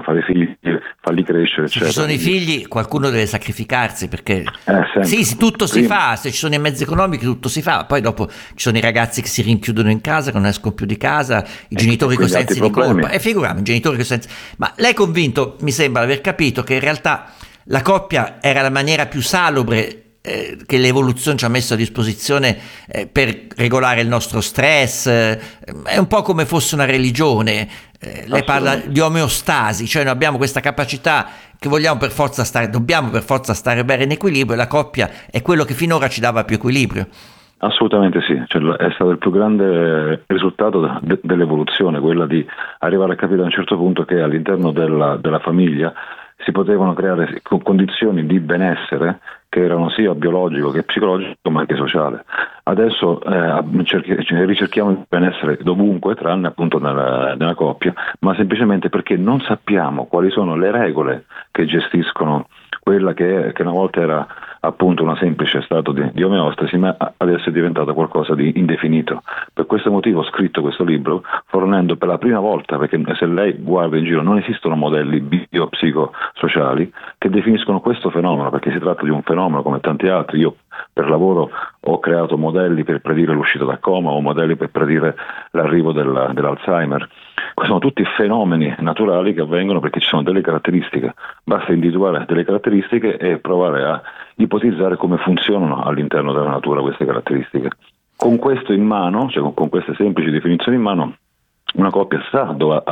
fare figli, farli crescere, Se eccetera. ci sono i figli, qualcuno deve sacrificarsi, perché Sempre. sì, tutto si Prima- fa, se ci sono i mezzi economici tutto si fa, poi dopo ci sono i ragazzi che si rinchiudono in casa, che non escono più di casa, i genitori con quindi altri sensi di problemi. colpa, e figuriamo, i genitori con sensi... Ma lei è convinto, mi sembra aver capito, che in realtà la coppia era la maniera più salubre che l'evoluzione ci ha messo a disposizione per regolare il nostro stress, è un po' come fosse una religione. Lei parla di omeostasi, cioè noi abbiamo questa capacità che dobbiamo per forza stare bene in equilibrio, e la coppia è quello che finora ci dava più equilibrio. Assolutamente sì, cioè, è stato il più grande risultato dell'evoluzione, quella di arrivare a capire a un certo punto che all'interno della famiglia si potevano creare condizioni di benessere che erano sia biologico che psicologico ma anche sociale. Adesso ricerchiamo il benessere dovunque, tranne appunto nella coppia, ma semplicemente perché non sappiamo quali sono le regole che gestiscono quella che una volta era appunto un semplice stato di omeostasi, ma adesso è diventato qualcosa di indefinito. Per questo motivo ho scritto questo libro, fornendo per la prima volta, perché se lei guarda in giro non esistono modelli biopsicosociali che definiscono questo fenomeno, perché si tratta di un fenomeno come tanti altri. Io per lavoro ho creato modelli per predire l'uscita da coma o modelli per predire l'arrivo dell'Alzheimer. Sono tutti fenomeni naturali che avvengono perché ci sono delle caratteristiche, basta individuare delle caratteristiche e provare a ipotizzare come funzionano all'interno della natura queste caratteristiche. Con questo in mano, cioè con queste semplici definizioni in mano, una coppia sa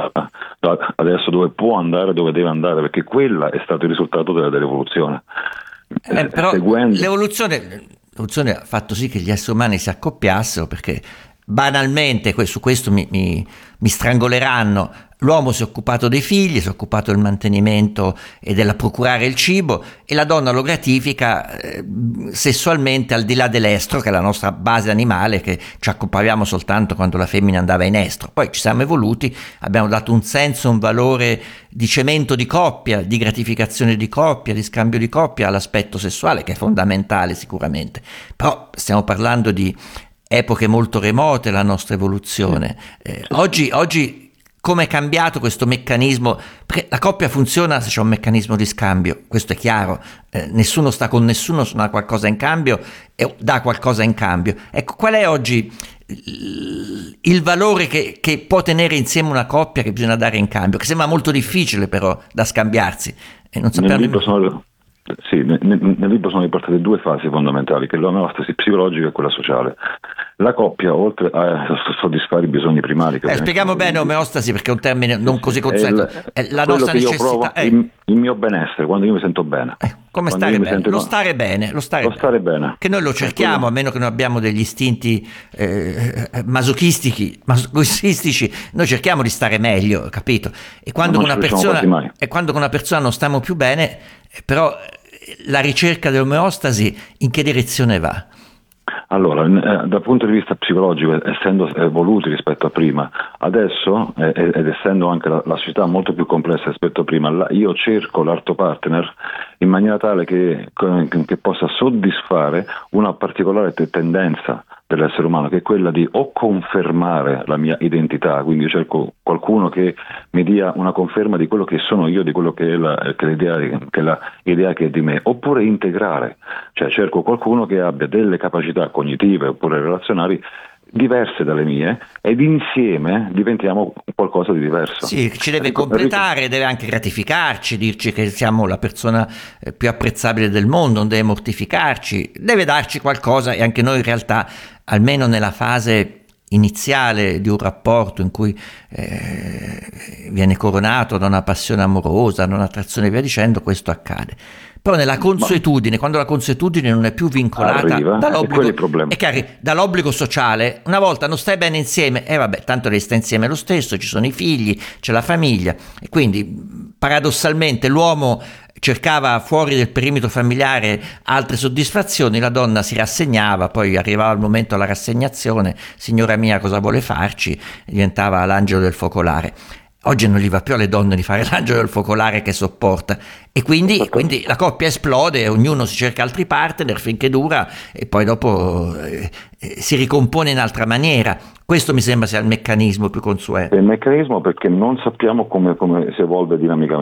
adesso dove può andare, dove deve andare, perché quella è stato il risultato dell'evoluzione. Però l'evoluzione ha fatto sì che gli esseri umani si accoppiassero, perché banalmente, su questo mi strangoleranno, l'uomo si è occupato dei figli, si è occupato del mantenimento e della procurare il cibo, e la donna lo gratifica sessualmente al di là dell'estro, che è la nostra base animale, che ci accoppavamo soltanto quando la femmina andava in estro. Poi ci siamo evoluti, abbiamo dato un senso, un valore di cemento di coppia, di gratificazione di coppia, di scambio di coppia all'aspetto sessuale, che è fondamentale sicuramente. Però stiamo parlando di epoche molto remote, la nostra evoluzione. Oggi come è cambiato questo meccanismo? Perché la coppia funziona se c'è un meccanismo di scambio, questo è chiaro. Nessuno sta con nessuno se non ha qualcosa in cambio e dà qualcosa in cambio. Ecco, qual è oggi il valore che può tenere insieme una coppia, che bisogna dare in cambio, che sembra molto difficile però da scambiarsi, e non sappiamo nel libro sono riportate due fasi fondamentali, che è l'omeostasi psicologica e quella sociale. La coppia, oltre a soddisfare i bisogni primari, spieghiamo bene omeostasi, perché è un termine non così consueto, è la nostra che necessità, io provo, il mio benessere, quando io mi sento bene. Come stare bene? Lo stare bene, che noi lo cerchiamo, a meno che non abbiamo degli istinti masochistici, noi cerchiamo di stare meglio, capito? E quando con una persona non stiamo più bene, però la ricerca dell'omeostasi in che direzione va? Allora, dal punto di vista psicologico, essendo evoluti rispetto a prima, adesso, ed essendo anche la società molto più complessa rispetto a prima, io cerco l'arto partner in maniera tale che possa soddisfare una particolare tendenza dell'essere umano, che è quella di o confermare la mia identità, quindi io cerco qualcuno che mi dia una conferma di quello che sono io, di quello che è l'idea che è di me, oppure integrare, cioè cerco qualcuno che abbia delle capacità cognitive oppure relazionali diverse dalle mie, ed insieme diventiamo qualcosa di diverso. Sì, ci deve completare, deve anche gratificarci, dirci che siamo la persona più apprezzabile del mondo, non deve mortificarci, deve darci qualcosa, e anche noi in realtà, almeno nella fase iniziale di un rapporto in cui viene coronato da una passione amorosa, da un'attrazione e via dicendo, questo accade. Però nella consuetudine, quando la consuetudine non è più vincolata dall'obbligo sociale, una volta non stai bene insieme, vabbè, tanto lei sta insieme lo stesso, ci sono i figli, c'è la famiglia, e quindi paradossalmente l'uomo cercava fuori del perimetro familiare altre soddisfazioni, la donna si rassegnava, poi arrivava il momento della rassegnazione, signora mia cosa vuole farci, diventava l'angelo del focolare. Oggi non gli va più alle donne di fare l'angelo del focolare che sopporta, e quindi la coppia esplode, ognuno si cerca altri partner finché dura, e poi dopo si ricompone in altra maniera. Questo mi sembra sia il meccanismo più consueto. È il meccanismo, perché non sappiamo come si evolve dinamicamente.